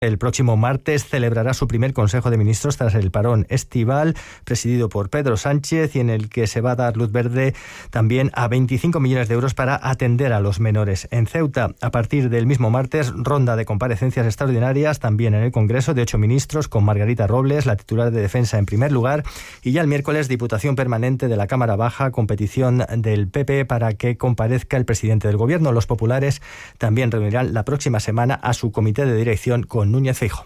El próximo martes celebrará su primer Consejo de Ministros tras el parón estival, presidido por Pedro Sánchez, y en el que se va a dar luz verde también a 25 millones de euros para atender a los menores en Ceuta. A partir del mismo martes, ronda de comparecencias extraordinarias también en el Congreso de 8 ministros, con Margarita Robles, la titular de Defensa, en primer lugar, y ya el miércoles Diputación Permanente de la Cámara Baja, con petición del PP para que comparezca el presidente del Gobierno. Los populares también reunirán la próxima semana a su comité de dirección con Núñez Feijóo.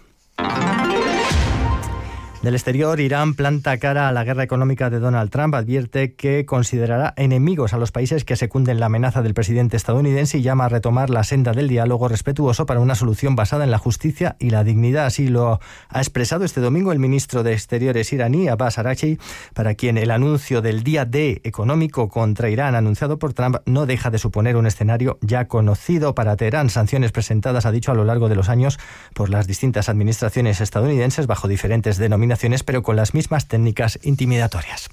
Del exterior, Irán planta cara a la guerra económica de Donald Trump, advierte que considerará enemigos a los países que secunden la amenaza del presidente estadounidense y llama a retomar la senda del diálogo respetuoso para una solución basada en la justicia y la dignidad. Así lo ha expresado este domingo el ministro de Exteriores iraní, Abbas Araghchi, para quien el anuncio del día D económico contra Irán anunciado por Trump no deja de suponer un escenario ya conocido para Teherán. Sanciones presentadas, ha dicho, a lo largo de los años por las distintas administraciones estadounidenses bajo diferentes denominaciones, pero con las mismas técnicas intimidatorias.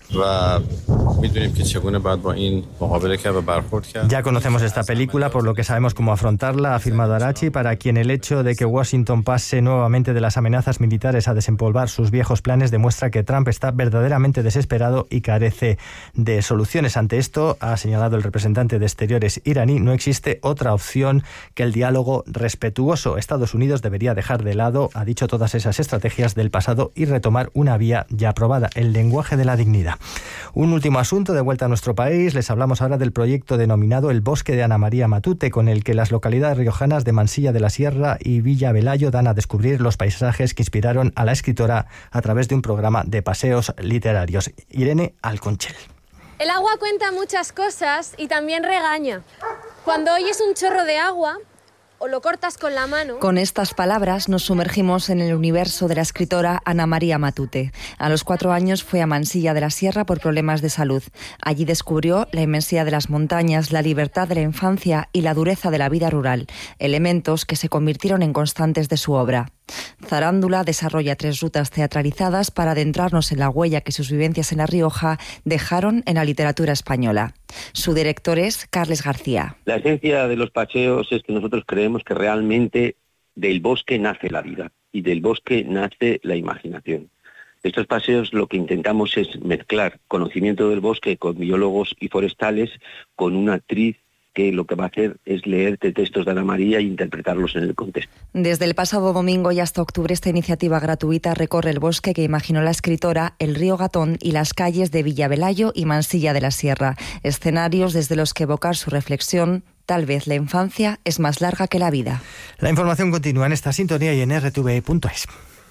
Ya conocemos esta película, por lo que sabemos cómo afrontarla, ha afirmado Araghchi, para quien el hecho de que Washington pase nuevamente de las amenazas militares a desempolvar sus viejos planes demuestra que Trump está verdaderamente desesperado y carece de soluciones. Ante esto, ha señalado el representante de Exteriores iraní, no existe otra opción que el diálogo respetuoso. Estados Unidos debería dejar de lado, ha dicho, todas esas estrategias del pasado y retomar una vía ya aprobada, el lenguaje de la dignidad. Un último asunto, de vuelta a nuestro país. Les hablamos ahora del proyecto denominado El Bosque de Ana María Matute, con el que las localidades riojanas de Mansilla de la Sierra y Villavelayo dan a descubrir los paisajes que inspiraron a la escritora a través de un programa de paseos literarios. Irene Alconchel. El agua cuenta muchas cosas y también regaña. Cuando oyes un chorro de agua, o lo cortas con la mano. Con estas palabras nos sumergimos en el universo de la escritora Ana María Matute. A los 4 años fue a Mansilla de la Sierra por problemas de salud. Allí descubrió la inmensidad de las montañas, la libertad de la infancia y la dureza de la vida rural, elementos que se convirtieron en constantes de su obra. Zarándula desarrolla 3 rutas teatralizadas para adentrarnos en la huella que sus vivencias en La Rioja dejaron en la literatura española. Su director es Carles García. La esencia de los paseos es que nosotros creemos que realmente del bosque nace la vida y del bosque nace la imaginación. Estos paseos lo que intentamos es mezclar conocimiento del bosque con biólogos y forestales, con una actriz que lo que va a hacer es leerte textos de Ana María e interpretarlos en el contexto. Desde el pasado domingo y hasta octubre, esta iniciativa gratuita recorre el bosque que imaginó la escritora, el río Gatón y las calles de Villavelayo y Mansilla de la Sierra, escenarios desde los que evocar su reflexión: tal vez la infancia es más larga que la vida. La información continúa en esta sintonía y en rtv.es.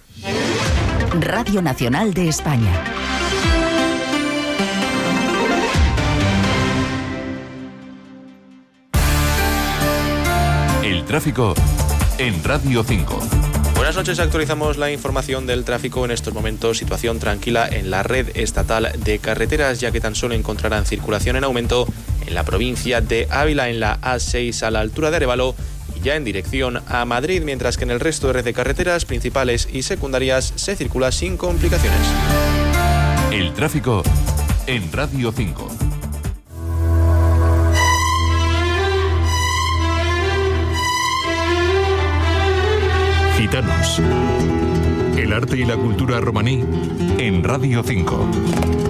Radio Nacional de España. El tráfico en Radio 5. Buenas noches, actualizamos la información del tráfico. En estos momentos, situación tranquila en la red estatal de carreteras, ya que tan solo encontrarán circulación en aumento en la provincia de Ávila, en la A6 a la altura de Arévalo y ya en dirección a Madrid, mientras que en el resto de red de carreteras principales y secundarias se circula sin complicaciones. El tráfico en Radio 5. Gitanos. El arte y la cultura romaní en Radio 5.